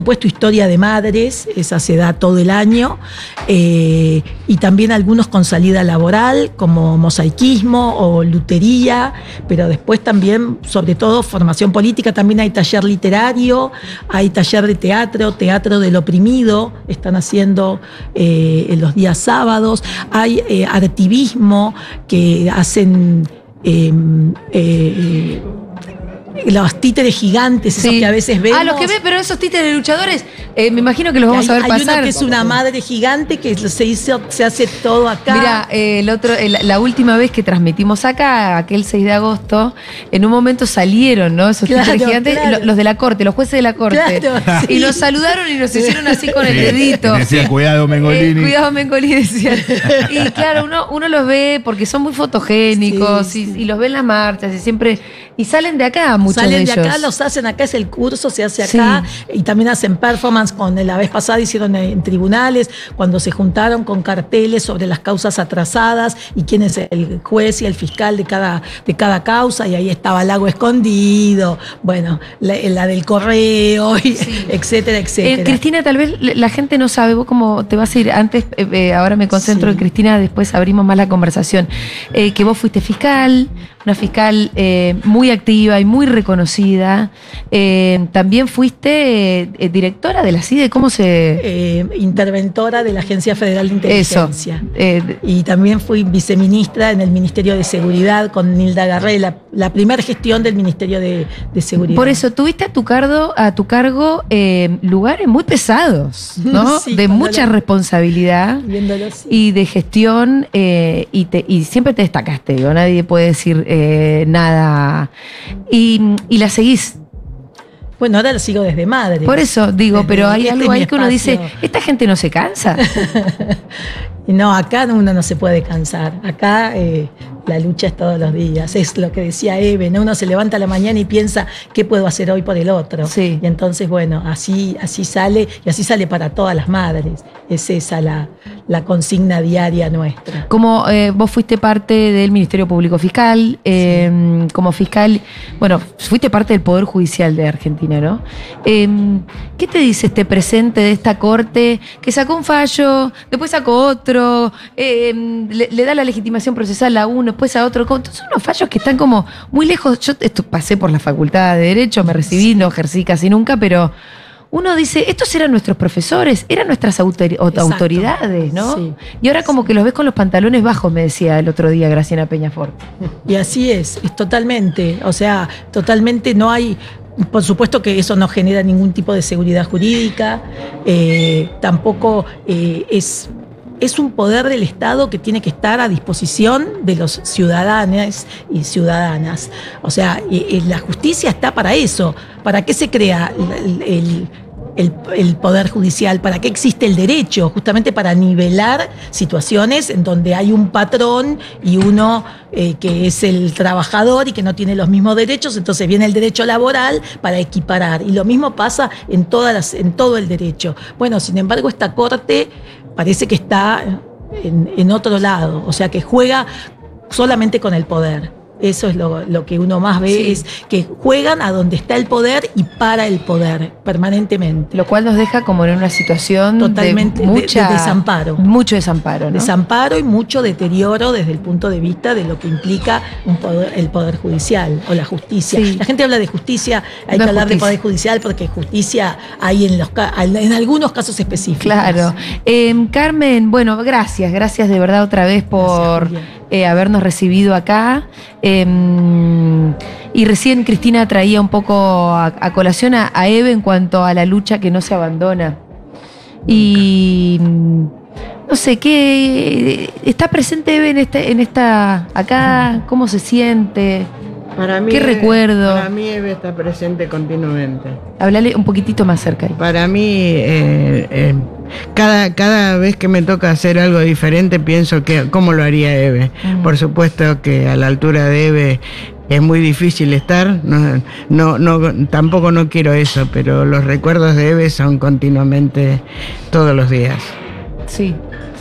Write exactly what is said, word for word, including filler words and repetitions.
supuesto, historia de madres, esa se da todo el año, eh, y también algunos con salida laboral, como mosaicismo o lutería, pero después también, sobre todo, formación política. También hay taller literario, hay taller de teatro, teatro del oprimido, están haciendo eh, en los días sábados, hay eh, artivismo que hacen... Eh, eh, los títeres gigantes, esos sí. que a veces vemos. Ah, los que ven, pero esos títeres luchadores, eh, me imagino que los vamos hay, a ver hay pasar. Hay uno que es una madre gigante que se hizo, se hace todo acá. Mira, eh, el otro, el, la última vez que transmitimos acá, aquel seis de agosto, en un momento salieron, ¿no? Esos claro, títeres gigantes, claro. los de la corte, los jueces de la corte. Claro, y sí. nos saludaron y nos hicieron así con el Sí, dedito. decía, cuidado, Mengolini. Eh, cuidado, Mengolini, decían. Y claro, uno, uno los ve porque son muy fotogénicos, Sí, y, sí. y los ve en las marchas y siempre. Y salen de acá muchos Salen de de ellos. acá, los hacen acá, es el curso, se hace acá, sí. Y también hacen performance. Con la vez pasada hicieron en tribunales, cuando se juntaron con carteles sobre las causas atrasadas y quién es el juez y el fiscal de cada, de cada causa, y ahí estaba Lago Escondido, bueno, la, la del correo, y sí. etcétera, etcétera. Eh, Cristina, tal vez la gente no sabe, vos cómo te vas a ir antes, eh, eh, ahora me concentro sí. en Cristina, después abrimos más la conversación, eh, que vos fuiste fiscal, una fiscal eh, muy activa y muy reconocida. Eh, también fuiste eh, directora de la C I D E, ¿cómo se...? Eh, interventora de la Agencia Federal de Inteligencia. Eso. Eh, y también fui viceministra en el Ministerio de Seguridad con Nilda Garré, la, la primera gestión del Ministerio de, de Seguridad. Por eso, tuviste a tu cargo, a tu cargo eh, lugares muy pesados, ¿no? Sí, de mucha lo, responsabilidad viéndolo, sí. y de gestión, eh, y, te, y siempre te destacaste, digo, nadie puede decir eh, nada. Y, y la seguís. Bueno, ahora lo sigo desde madre. Por eso digo, desde, pero hay este algo ahí que uno dice, ¿esta gente no se cansa? No, acá uno no se puede cansar. Acá eh, la lucha es todos los días. Es lo que decía Eve, ¿no? Uno se levanta a la mañana y piensa, ¿qué puedo hacer hoy por el otro? Sí. Y entonces, bueno, así, así sale, y así sale para todas las madres. Es esa la, la consigna diaria nuestra. Como eh, vos fuiste parte del Ministerio Público Fiscal, eh, sí. como fiscal, bueno, fuiste parte del Poder Judicial de Argentina, ¿no? Eh, ¿Qué te dice este presente de esta corte que sacó un fallo, después sacó otro, eh, le, le da la legitimación procesal a uno, después a otro? Son unos fallos que están como muy lejos. Yo esto, pasé por la Facultad de Derecho, me recibí, no ejercí casi nunca, pero uno dice, estos eran nuestros profesores, eran nuestras autor- autoridades, ¿no? Sí. Y ahora como que los ves con los pantalones bajos, me decía el otro día Graciela Peñafort. Y así es, es totalmente, o sea, totalmente no hay... Por supuesto que eso no genera ningún tipo de seguridad jurídica, eh, tampoco eh, es, es un poder del Estado que tiene que estar a disposición de los ciudadanos y ciudadanas. O sea, eh, la justicia está para eso. ¿Para qué se crea el, el El, el Poder Judicial? ¿Para qué existe el derecho? Justamente para nivelar situaciones en donde hay un patrón y uno eh, que es el trabajador y que no tiene los mismos derechos, entonces viene el derecho laboral para equiparar. Y lo mismo pasa en, todas las, en todo el derecho. Bueno, sin embargo, esta Corte parece que está en, en otro lado, o sea, que juega solamente con el poder. Eso es lo, lo que uno más ve, sí. Es que juegan a donde está el poder y para el poder, permanentemente. Lo cual nos deja como en una situación totalmente de, mucha, de, de desamparo. Mucho desamparo, ¿no? Desamparo y mucho deterioro desde el punto de vista de lo que implica un poder, el Poder Judicial o la justicia. Sí. La gente habla de justicia, hay no que hablar justicia. de Poder Judicial porque justicia hay en, los, en algunos casos específicos. Claro. Eh, Carmen, bueno, gracias, gracias de verdad otra vez por... Eh, habernos recibido acá. Eh, y recién Cristina traía un poco a, a colación a, a Eve en cuanto a la lucha que no se abandona. Y no sé, ¿qué está presente Eve en este, en esta acá? ¿Cómo se siente? Para mí, ¿Qué recuerdo? Para mí Eve está presente continuamente. Háblale un poquitito más cerca ahí. Para mí, eh, eh, cada, cada vez que me toca hacer algo diferente, pienso que cómo lo haría Eve. Mm. Por supuesto que a la altura de Eve es muy difícil estar, no, no, no, tampoco no quiero eso, pero los recuerdos de Eve son continuamente todos los días. Sí.